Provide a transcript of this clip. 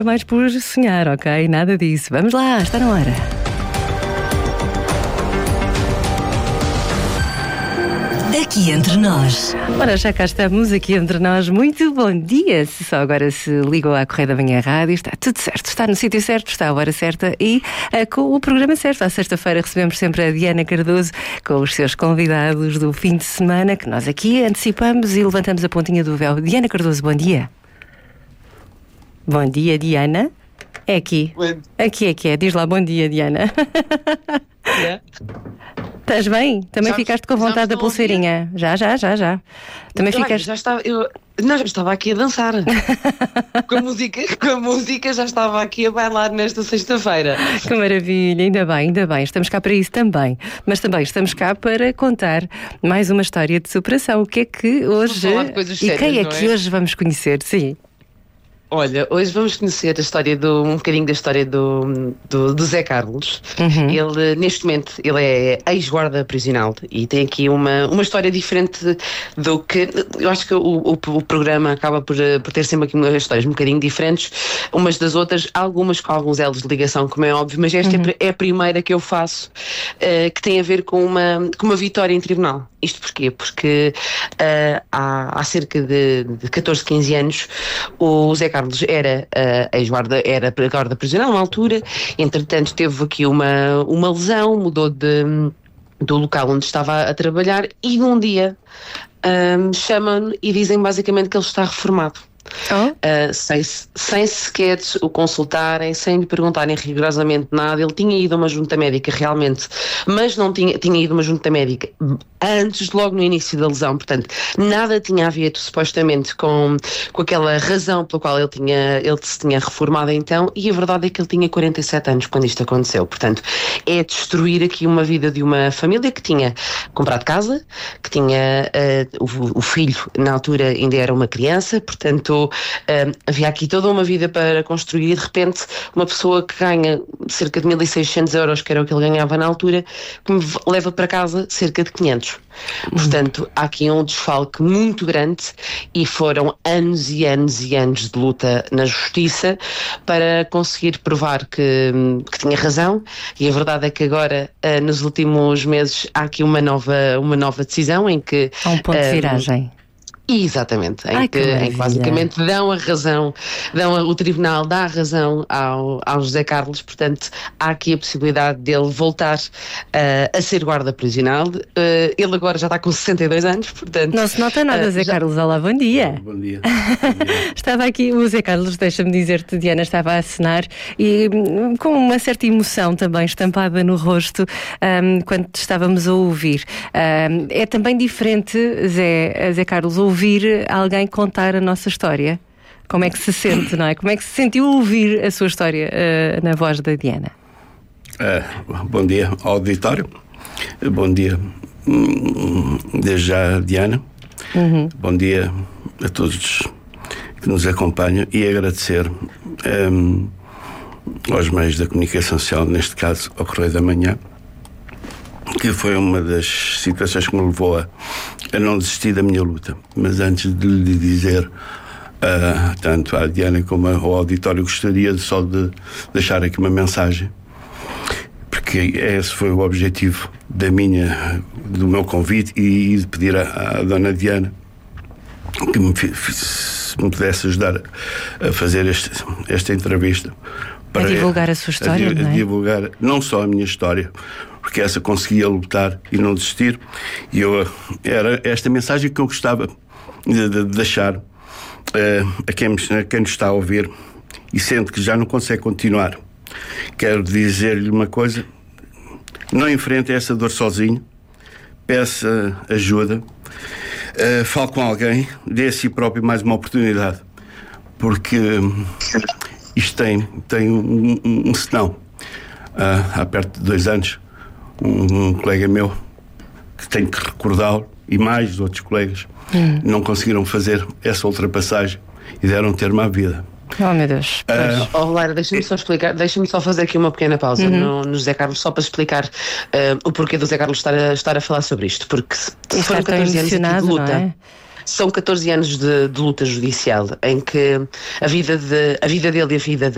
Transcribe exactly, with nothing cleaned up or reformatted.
Mais por sonhar, ok? Nada disso. Vamos lá, está na hora. Aqui entre nós. Ora, já cá estamos aqui entre nós. Muito bom dia. Se só agora se ligou à Correia da Manhã Rádio, está tudo certo. Está no sítio certo, está à hora certa e uh, com o programa certo. À sexta-feira recebemos sempre a Diana Cardoso com os seus convidados do fim de semana, que nós aqui antecipamos e levantamos a pontinha do véu. Diana Cardoso, bom dia. Bom dia, Diana. É aqui. Aqui é que é. Diz lá, bom dia, Diana. Yeah. Estás bem? Também Já- ficaste com já vontade da estou a ouvir? pulseirinha? Já, já, já, já. Também Olha, ficaste. já estava, eu, não, já estava aqui a dançar. com, a música, com a música já estava aqui a bailar nesta sexta-feira. Que maravilha, ainda bem, ainda bem. Estamos cá para isso também. Mas também estamos cá para contar mais uma história de superação. O que é que hoje. falar de coisas E quem sérias, é não que é? hoje vamos conhecer? Sim. Olha, hoje vamos conhecer a história do, um bocadinho da história do, do, do Zé Carlos. Uhum. Ele, neste momento, ele é ex-guarda prisional e tem aqui uma, uma história diferente do que... Eu acho que o, o, o programa acaba por, por ter sempre aqui umas histórias um bocadinho diferentes, umas das outras, algumas com alguns elos de ligação, como é óbvio, mas esta Uhum. é a primeira que eu faço, uh, que tem a ver com uma, com uma vitória em tribunal. Isto porquê? Porque uh, há, há cerca de, de catorze, quinze anos o Zé Carlos era uh, ex-guarda, era guarda prisional na altura, entretanto teve aqui uma, uma lesão, mudou de, do local onde estava a trabalhar e num dia um, chamam-no e dizem basicamente que ele está reformado. Oh. Uh, sem, sem sequer o consultarem, sem lhe perguntarem rigorosamente nada. Ele tinha ido a uma junta médica realmente, mas não tinha, tinha ido a uma junta médica antes, logo no início da lesão, portanto nada tinha a ver supostamente com, com aquela razão pela qual ele, tinha, ele se tinha reformado então, e a verdade é que ele tinha quarenta e sete anos quando isto aconteceu. Portanto, é destruir aqui uma vida de uma família que tinha comprado casa, que tinha uh, o, o filho na altura ainda era uma criança, portanto Um, havia aqui toda uma vida para construir e de repente uma pessoa que ganha cerca de mil e seiscentos euros, que era o que ele ganhava na altura, que me leva para casa cerca de quinhentos. Portanto, há aqui um desfalque muito grande e foram anos e anos e anos de luta na justiça para conseguir provar que, que tinha razão, e a verdade é que agora, uh, nos últimos meses, há aqui uma nova, uma nova decisão em que... Há um ponto de um, viragem. Exatamente, em, Ai, que, que em maravilha. que basicamente dão a razão, dão a, o tribunal dá a razão ao, ao José Carlos, portanto há aqui a possibilidade dele voltar uh, a ser guarda prisional. Uh, ele agora já está com sessenta e dois anos, portanto... Não se nota nada, uh, Zé já- Carlos. Olá, bom dia. Bom dia. Bom dia. Estava aqui, o Zé Carlos, deixa-me dizer-te, Diana, estava a assinar e hum, com uma certa emoção também estampada no rosto hum, quando te estávamos a ouvir. Hum, é também diferente, Zé, Zé Carlos, ouvir alguém contar a nossa história. Como é que se sente, não é? Como é que se sentiu ouvir a sua história uh, na voz da Diana? Eh, bom dia ao auditório. Eh, Bom dia, hum, desde já, Diana. Uhum. Bom dia a todos que nos acompanham e agradecer hum, aos meios da comunicação social, neste caso ao Correio da Manhã, que foi uma das situações que me levou a, a não desistir da minha luta. Mas antes de lhe dizer, uh, tanto à Diana como ao auditório, gostaria só de deixar aqui uma mensagem, porque esse foi o objetivo da minha, do meu convite, e de pedir à, à dona Diana que me, fi- fi- se me pudesse ajudar a fazer este, esta entrevista. A divulgar a sua história, a di- não é? a divulgar não só a minha história, porque essa conseguia lutar e não desistir, e eu, era esta mensagem que eu gostava de, de deixar eh, a, quem, me- a quem nos está a ouvir e sente que já não consegue continuar. Quero dizer-lhe uma coisa: não enfrente essa dor sozinho, peça ajuda, eh, fale com alguém, dê a si próprio mais uma oportunidade, porque hum, isto tem, tem um, um, um senão. Ah, há perto de dois anos, um, um colega meu, que tenho que recordá-lo, e mais outros colegas, Hum. não conseguiram fazer essa ultrapassagem e deram termo à vida. Oh, meu Deus. Ah, Oh, Lara, deixa-me só explicar, deixa-me só fazer aqui uma pequena pausa no, no José Carlos, só para explicar uh, o porquê do José Carlos estar a, estar a falar sobre isto, porque se E foram está tão catorze anos aqui de emocionado, luta. não é? São catorze anos de, de luta judicial em que a vida, de, a vida dele e a vida da